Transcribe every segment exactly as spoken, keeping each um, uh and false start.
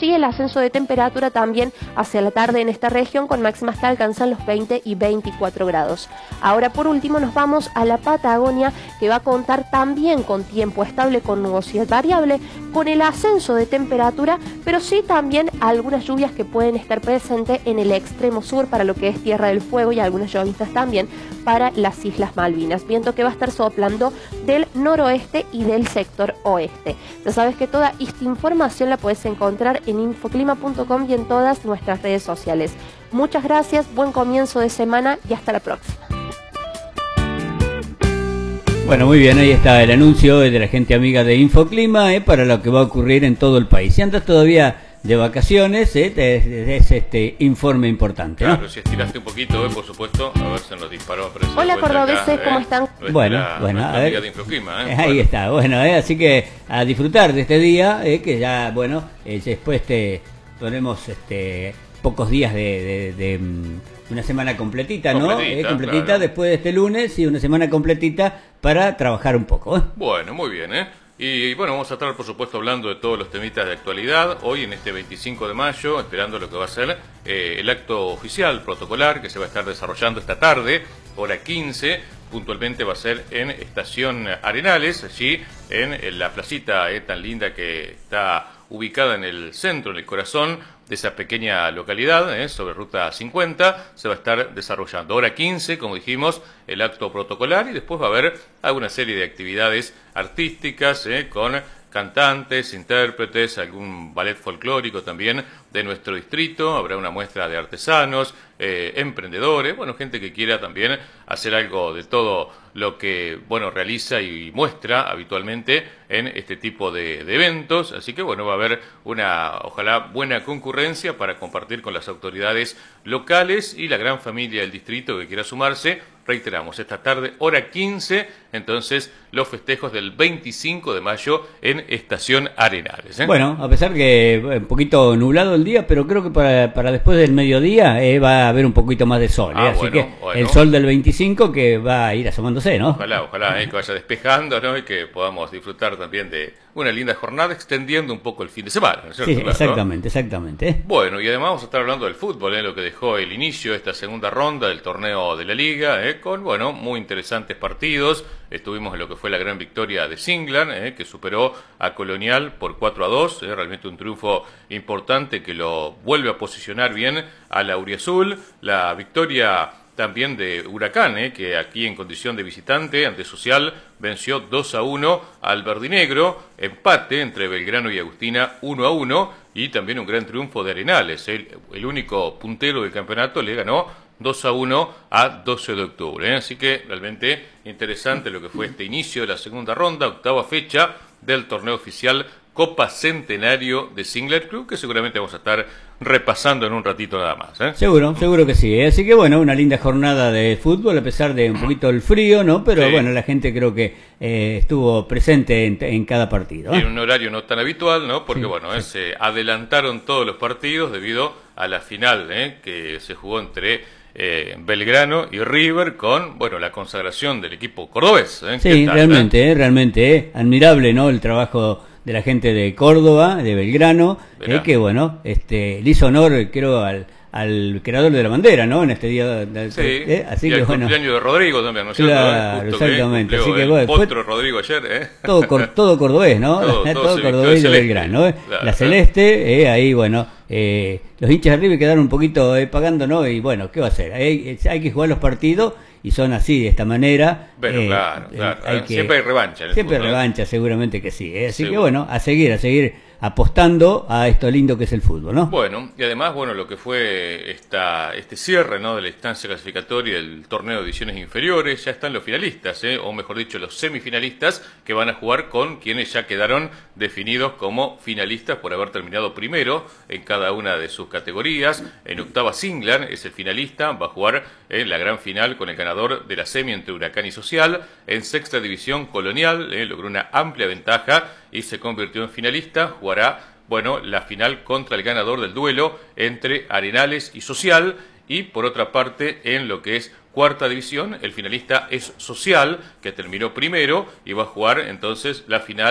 sigue el ascenso de temperatura también hacia la tarde en esta región, con máximas que alcanzan los veinte y veinticuatro grados. Ahora, por último, nos vamos a la Patagonia, que va a contar también con tiempo estable con nubosidad variable, con el ascenso de temperatura, pero sí también algunas lluvias que pueden estar presentes en el extremo sur para lo que es Tierra del Fuego y algunas lloviznas también para las Islas Malvinas. Viento que va a estar soplando del noroeste y del sector oeste. Ya sabes que toda esta información la puedes encontrar en infoclima punto com y en todas nuestras redes sociales. Muchas gracias, buen comienzo de semana y hasta la próxima. Bueno, muy bien, ahí está el anuncio de la gente amiga de Infoclima, eh, para lo que va a ocurrir en todo el país. Si andas todavía de vacaciones, eh, es, es este informe importante, ¿no? Claro, si estiraste un poquito, eh, por supuesto, a ver, se nos disparó. Hola, cordobeses, acá, ¿cómo eh? están? Nuestra, bueno, bueno, a ver. De Infoclima, eh. Ahí bueno. está, bueno, eh, así que a disfrutar de este día, eh, que ya, bueno, eh, después te tenemos este, pocos días de... de, de una semana completita, ¿no? Completita, eh, completita claro. Después de este lunes y una semana completita para trabajar un poco, ¿eh? Bueno, muy bien, ¿eh? Y bueno, vamos a estar, por supuesto, hablando de todos los temitas de actualidad. Hoy, en este veinticinco de mayo, esperando lo que va a ser eh, el acto oficial protocolar que se va a estar desarrollando esta tarde, hora quince. Puntualmente va a ser en Estación Arenales, allí en, en la placita eh, tan linda que está ubicada en el centro, en el corazón de esa pequeña localidad, eh, sobre Ruta cincuenta, se va a estar desarrollando. Hora quince, como dijimos, el acto protocolar, y después va a haber alguna serie de actividades artísticas eh, con cantantes, intérpretes, algún ballet folclórico también de nuestro distrito, habrá una muestra de artesanos, eh, emprendedores, bueno, gente que quiera también hacer algo de todo lo que, bueno, realiza y muestra habitualmente en este tipo de, de eventos, así que, bueno, va a haber una, ojalá, buena concurrencia para compartir con las autoridades locales y la gran familia del distrito que quiera sumarse. Reiteramos, esta tarde, hora quince, entonces, los festejos del veinticinco de mayo en Estación Arenales, ¿eh? Bueno, a pesar que un poquito nublado el día, pero creo que para, para después del mediodía eh, va a haber un poquito más de sol, eh, ah, así bueno, que bueno. el sol del veinticinco que va a ir asomándose, ¿no? Ojalá, ojalá, eh, que vaya despejando, ¿no? Y que podamos disfrutar también de una linda jornada, extendiendo un poco el fin de semana, ¿no es cierto? Sí, Claro, exactamente, ¿no? exactamente. ¿eh? Bueno, y además vamos a estar hablando del fútbol, ¿eh? Lo que dejó el inicio de esta segunda ronda del torneo de la Liga, ¿eh? Con, bueno, muy interesantes partidos. Estuvimos en lo que fue la gran victoria de Singlan, ¿eh? Que superó a Colonial por cuatro a dos, ¿eh? Realmente un triunfo importante que lo vuelve a posicionar bien a la Auriazul. La victoria también de Huracán, eh, que aquí en condición de visitante ante Social venció dos a uno al Verdinegro, empate entre Belgrano y Agustina uno a uno, y también un gran triunfo de Arenales, el, el único puntero del campeonato, le ganó dos a uno a doce de octubre, eh. Así que realmente interesante lo que fue este inicio de la segunda ronda, octava fecha del torneo oficial Copa Centenario de Singler Club, que seguramente vamos a estar repasando en un ratito nada más, ¿eh? Seguro, seguro que sí, ¿eh? Así que bueno, una linda jornada de fútbol, a pesar de un poquito el frío, ¿no? Pero sí, bueno, la gente creo que eh, estuvo presente en, en cada partido, ¿eh? En un horario no tan habitual, ¿no? Porque, sí, bueno, sí. Eh, se adelantaron todos los partidos debido a la final, ¿eh? Que se jugó entre Eh, Belgrano y River, con, bueno, la consagración del equipo cordobés, ¿eh? Sí, tal, realmente, eh? Eh, realmente, eh, admirable, ¿no? El trabajo de la gente de Córdoba, de Belgrano, eh, que, bueno, este, le hizo honor, creo, al, al creador de la bandera, ¿no? En este día. De, sí, eh, así y que, el bueno, cumpleaños de Rodrigo también, ¿no es cierto? Claro, eh? Justo exactamente. Que así que, el bueno, potro Rodrigo ayer, ¿eh? Todo, cor, todo cordobés, ¿no? Todo, todo, todo sí, cordobés de Belgrano, ¿eh? Claro, la celeste, eh, ahí, bueno, eh, los hinchas de River quedaron un poquito eh, pagando, ¿no? Y bueno, ¿qué va a hacer? Hay, hay que jugar los partidos y son así, de esta manera. Pero eh, claro, claro. Hay Eh, que, siempre hay revancha. En el siempre hay fútbol, revancha, seguramente que sí. ¿eh? Así Seguro. que bueno, a seguir, a seguir apostando a esto lindo que es el fútbol, ¿no? Bueno, y además, bueno, lo que fue esta, este cierre, ¿no? De la instancia clasificatoria del torneo de divisiones inferiores, ya están los finalistas, ¿eh? O mejor dicho, los semifinalistas, que van a jugar con quienes ya quedaron definidos como finalistas por haber terminado primero en cada una de sus categorías. En octava, Singlan es el finalista, va a jugar en la gran final con el ganador de la semi entre Huracán y Social. En sexta división, Colonial eh, logró una amplia ventaja y se convirtió en finalista. Jugará, bueno, la final contra el ganador del duelo entre Arenales y Social. Y por otra parte, en lo que es cuarta división, el finalista es Social, que terminó primero y va a jugar entonces la final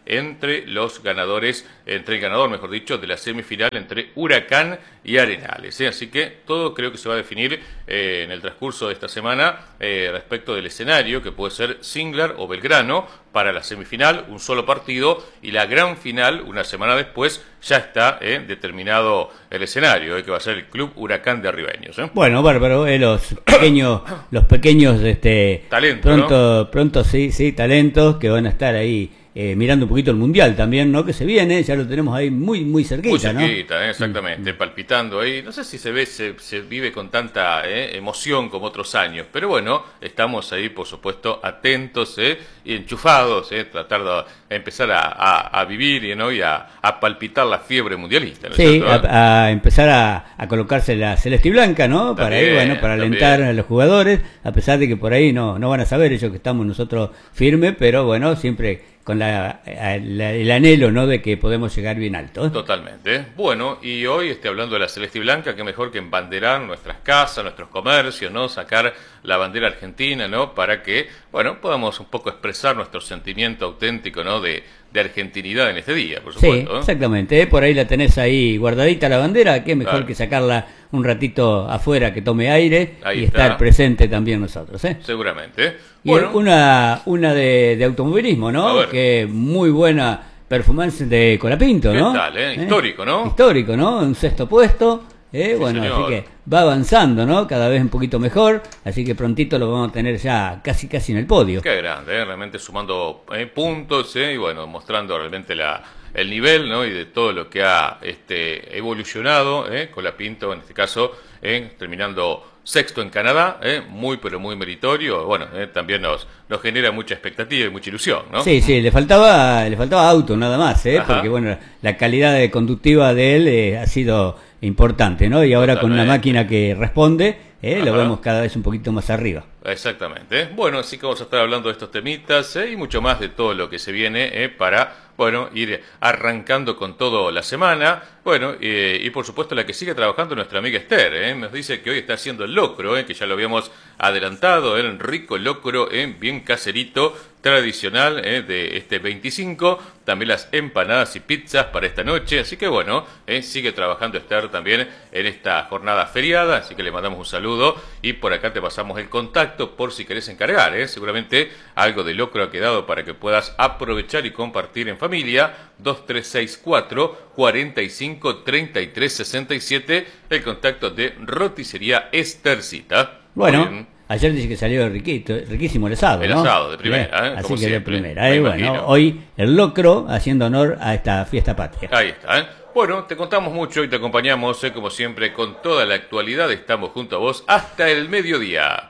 entre los ganadores, entre el ganador, mejor dicho, de la semifinal entre Huracán y Arenales. ¿eh? Así que todo creo que se va a definir eh, en el transcurso de esta semana eh, respecto del escenario, que puede ser Singlar o Belgrano para la semifinal, un solo partido, y la gran final, una semana después, ya está eh, determinado el escenario, eh, que va a ser el Club Huracán de Arribeños. ¿eh? Bueno, bárbaro, eh, los pequeños, los pequeños, este, Talento, pronto, ¿no? pronto sí, sí, talentos que van a estar ahí. Eh, mirando un poquito el Mundial también, ¿no? Que se viene, ya lo tenemos ahí muy, muy cerquita, Muy cerquita, ¿no? ¿eh? Exactamente, mm. palpitando ahí. No sé si se ve, se, se vive con tanta eh, emoción como otros años, pero bueno, estamos ahí, por supuesto, atentos eh, y enchufados, eh, tratar de empezar a, a, a vivir ¿no? y a, a palpitar la fiebre mundialista. ¿no? Sí, a, a empezar a, a colocarse la celeste y blanca, ¿no? Para también, ahí, bueno, para alentar también. a los jugadores, a pesar de que por ahí no, no van a saber ellos que estamos nosotros firmes, pero bueno, siempre con la, la, el anhelo, ¿no? De que podemos llegar bien alto. ¿eh? Totalmente. Bueno, y hoy estoy hablando de la celeste y blanca, que mejor que embanderar nuestras casas, nuestros comercios, ¿no? Sacar la bandera argentina, ¿no? Para que, bueno, podamos un poco expresar nuestro sentimiento auténtico, ¿no? De, de argentinidad en este día, por supuesto. Sí, ¿eh? exactamente. ¿eh? Por ahí la tenés ahí guardadita la bandera, que mejor claro. que sacarla un ratito afuera, que tome aire Ahí y está. estar presente también nosotros. ¿eh? Seguramente. Y Bueno, una, una de, de automovilismo, ¿no? Que muy buena performance de Colapinto, ¿no? ¿Qué tal, eh? Histórico, ¿no? Histórico, ¿no? Un sexto puesto. Eh, Sí, bueno, señor. así que va avanzando, ¿no? Cada vez un poquito mejor, así que prontito lo vamos a tener ya casi casi en el podio. Qué grande, ¿eh? Realmente sumando eh, puntos ¿eh? y bueno, mostrando realmente la, el nivel ¿no? y de todo lo que ha este, evolucionado ¿eh? Colapinto, en este caso, eh, terminando sexto en Canadá, ¿eh? muy pero muy meritorio. Bueno, ¿eh? también nos, nos genera mucha expectativa y mucha ilusión, ¿no? Sí, sí, le faltaba le faltaba auto nada más, ¿eh? Ajá. Porque bueno, la calidad de conductiva de él eh, ha sido importante, ¿no? Y ahora con una máquina que responde, eh, lo vemos cada vez un poquito más arriba. Exactamente. Bueno, así que vamos a estar hablando de estos temitas ¿eh? y mucho más de todo lo que se viene ¿eh? para, bueno, ir arrancando con todo la semana. Bueno, eh, y por supuesto la que sigue trabajando nuestra amiga Esther, ¿eh? nos dice que hoy está haciendo el locro, ¿eh? que ya lo habíamos adelantado, el rico locro, ¿eh? bien caserito, tradicional ¿eh? de este veinticinco, también las empanadas y pizzas para esta noche, así que bueno, ¿eh? sigue trabajando Esther también en esta jornada feriada, así que le mandamos un saludo y por acá te pasamos el contacto por si querés encargar, ¿eh? seguramente algo de locro ha quedado para que puedas aprovechar y compartir en familia. Dos tres seis cuatro, cuatro cinco, tres tres seis siete, el contacto de Roticería Estercita. Bueno, ayer dice que salió riquito, riquísimo el asado, El ¿no? asado de primera, ¿eh? Así Como que siempre, de primera, me ¿eh? Bueno, imagino. hoy el locro haciendo honor a esta fiesta patria. Ahí está, ¿eh? Bueno, te contamos mucho y te acompañamos, ¿eh? como siempre, con toda la actualidad. Estamos junto a vos hasta el mediodía.